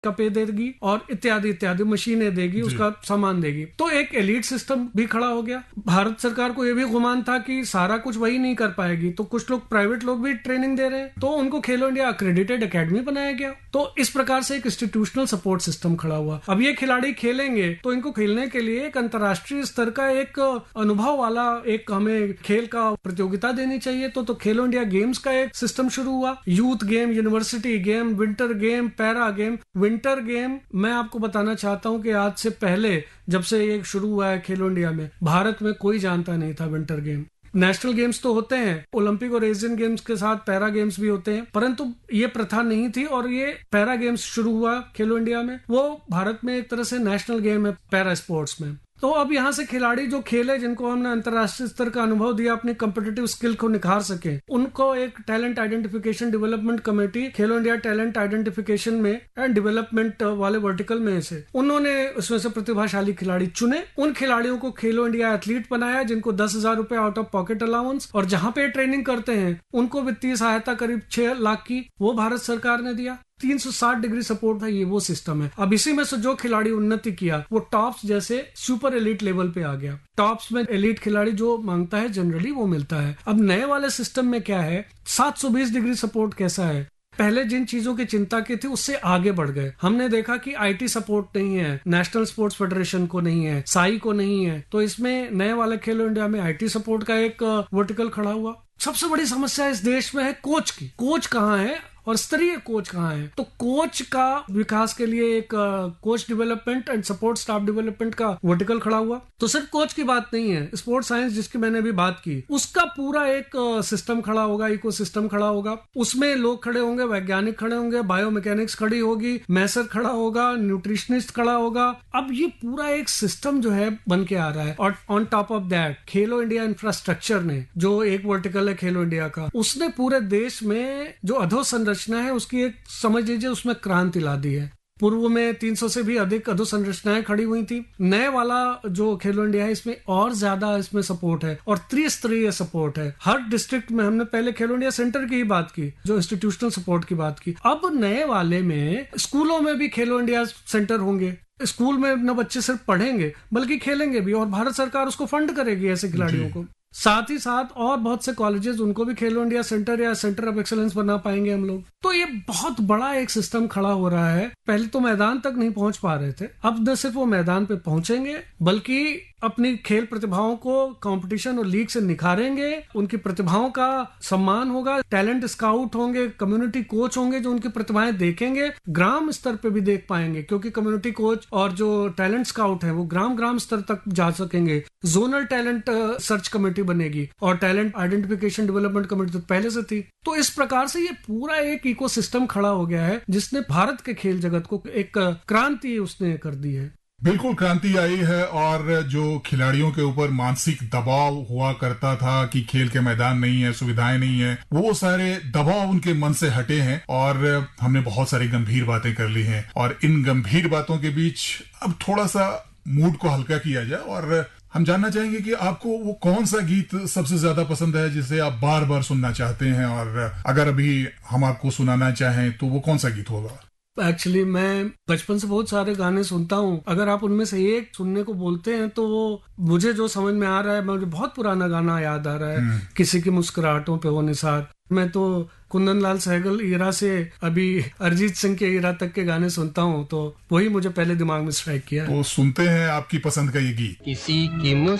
का पे देगी और इत्यादि इत्यादि मशीनें देगी, उसका सामान देगी। तो एक एलीट सिस्टम भी खड़ा हो गया। भारत सरकार को यह भी गुमान था कि सारा कुछ वही नहीं कर पाएगी, तो कुछ लोग प्राइवेट लोग भी ट्रेनिंग दे रहे हैं, तो उनको खेलो इंडिया अक्रेडिटेड एकेडमी बनाया गया। तो इस प्रकार से एक इंस्टीट्यूशनल सपोर्ट सिस्टम खड़ा हुआ। अब ये खिलाड़ी खेलेंगे तो इनको खेलने के लिए एक अंतर्राष्ट्रीय स्तर का एक अनुभव वाला एक हमें खेल का प्रतियोगिता देनी चाहिए। तो खेलो इंडिया गेम्स का एक सिस्टम शुरू हुआ। Youth game, university game, winter game, para game. Winter game मैं आपको बताना चाहता हूं कि आज से पहले जब से ये शुरू हुआ है खेलो इंडिया में, भारत में कोई जानता नहीं था विंटर गेम। नेशनल गेम्स तो होते हैं, ओलंपिक और एशियन गेम्स के साथ पैरा गेम्स भी होते हैं, परंतु ये प्रथा नहीं थी और ये पैरा गेम्स शुरू हुआ खेलो इंडिया में। वो भारत में एक तरह से नेशनल गेम है पैरा स्पोर्ट्स में। तो अब यहाँ से खिलाड़ी जो खेले, जिनको हमने अंतर्राष्ट्रीय स्तर का अनुभव दिया, अपनी कॉम्पिटिटिव स्किल को निखार सके, उनको एक टैलेंट आइडेंटिफिकेशन डेवलपमेंट कमेटी, खेलो इंडिया टैलेंट आइडेंटिफिकेशन में एंड डेवलपमेंट वाले वर्टिकल में से उन्होंने उसमें से प्रतिभाशाली खिलाड़ी चुने। उन खिलाड़ियों को खेलो इंडिया एथलीट बनाया, जिनको 10,000 रुपए आउट ऑफ पॉकेट अलाउंस, और जहां पे ट्रेनिंग करते हैं उनको वित्तीय सहायता करीब 6 लाख की वो भारत सरकार ने दिया। 360 डिग्री सपोर्ट था, ये वो सिस्टम है। अब इसी में से जो खिलाड़ी उन्नति किया वो टॉप्स जैसे सुपर एलीट लेवल पे आ गया। टॉप्स में एलीट खिलाड़ी जो मांगता है जनरली वो मिलता है। अब नए वाले सिस्टम में क्या है, 720 डिग्री सपोर्ट कैसा है, पहले जिन चीजों की चिंता की थी उससे आगे बढ़ गए। हमने देखा कि आईटी सपोर्ट नहीं है, नेशनल स्पोर्ट्स फेडरेशन को नहीं है, साई को नहीं है, तो इसमें नए वाले खेलो इंडिया में आईटी सपोर्ट का एक वर्टिकल खड़ा हुआ। सबसे बड़ी समस्या इस देश में है कोच की। कोच कहाँ है और स्तरीय कोच कहाँ है? तो कोच का विकास के लिए एक coach development and support staff development का वर्टिकल खड़ा हुआ। तो सिर्फ कोच की बात नहीं है, स्पोर्ट्स साइंस जिसकी मैंने अभी बात की, उसका पूरा एक सिस्टम खड़ा होगा, इकोसिस्टम खड़ा होगा। उसमें लोग खड़े होंगे, वैज्ञानिक खड़े होंगे, बायोमैकेनिक्स खड़ी होगी, मैसर खड़ा होगा, न्यूट्रिशनिस्ट खड़ा होगा। अब ये पूरा एक सिस्टम जो है बन के आ रहा है। और on top of that Khelo India infrastructure ने, जो एक वर्टिकल है खेलो इंडिया का, उसने पूरे देश में जो अधोसंरचना है उसकी एक समझ लीजिए उसमें क्रांति ला दी है। पूर्व में 300 से भी अधिक अधोसंरचनाएं खड़ी हुई थी। नए वाला जो खेलो इंडिया है इसमें और ज्यादा इसमें सपोर्ट है और त्रिस्तरीय सपोर्ट है। हर डिस्ट्रिक्ट में, हमने पहले खेलो इंडिया सेंटर की ही बात की, जो इंस्टीट्यूशनल सपोर्ट की बात की, अब नए वाले में स्कूलों में भी खेलो इंडिया सेंटर होंगे। स्कूल में न बच्चे सिर्फ पढ़ेंगे बल्कि खेलेंगे भी, और भारत सरकार उसको फंड करेगी ऐसे खिलाड़ियों को। साथ ही साथ और बहुत से कॉलेजेस, उनको भी खेलो इंडिया सेंटर या सेंटर ऑफ एक्सीलेंस बना पाएंगे हम लोग। तो ये बहुत बड़ा एक सिस्टम खड़ा हो रहा है। पहले तो मैदान तक नहीं पहुंच पा रहे थे, अब न सिर्फ वो मैदान पे पहुंचेंगे बल्कि अपनी खेल प्रतिभाओं को कंपटीशन और लीग से निखारेंगे, उनकी प्रतिभाओं का सम्मान होगा, टैलेंट स्काउट होंगे, कम्युनिटी कोच होंगे जो उनकी प्रतिभाएं देखेंगे, ग्राम स्तर पे भी देख पाएंगे क्योंकि कम्युनिटी कोच और जो टैलेंट स्काउट है वो ग्राम स्तर तक जा सकेंगे। जोनल टैलेंट सर्च कमेटी बनेगी और टैलेंट आइडेंटिफिकेशन डेवलपमेंट कमेटी तो पहले से थी। तो इस प्रकार से ये पूरा एक इकोसिस्टम खड़ा हो गया है जिसने भारत के खेल जगत को एक क्रांति उसने कर दी है। बिल्कुल क्रांति आई है। और जो खिलाड़ियों के ऊपर मानसिक दबाव हुआ करता था कि खेल के मैदान नहीं है, सुविधाएं नहीं है, वो सारे दबाव उनके मन से हटे हैं और हमने बहुत सारी गंभीर बातें कर ली हैं। और इन गंभीर बातों के बीच अब थोड़ा सा मूड को हल्का किया जाए और हम जानना चाहेंगे कि आपको वो कौन सा गीत सबसे ज्यादा पसंद है जिसे आप बार बार सुनना चाहते हैं, और अगर अभी हम आपको सुनाना चाहें तो वो कौन सा गीत होगा? एक्चुअली मैं बचपन से बहुत सारे गाने सुनता हूँ। अगर आप उनमें से एक सुनने को बोलते हैं तो वो मुझे जो समझ में आ रहा है, मुझे बहुत पुराना गाना याद आ रहा है, किसी की मुस्कुराहटों पे हो निसार। मैं तो कुंदन लाल सहगल ईरा से अभी अरिजीत सिंह के ईरा तक के गाने सुनता हूँ, तो वही मुझे पहले दिमाग में स्ट्राइक किया। तो सुनते हैं आपकी पसंद का ये गीत। किसी की